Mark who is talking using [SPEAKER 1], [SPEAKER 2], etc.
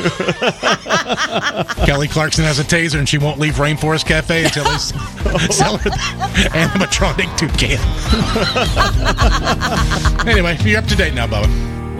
[SPEAKER 1] Kelly Clarkson has a taser, and she won't leave Rainforest Cafe until they sell her the animatronic toucan. Anyway, you're up to date now, Bubba.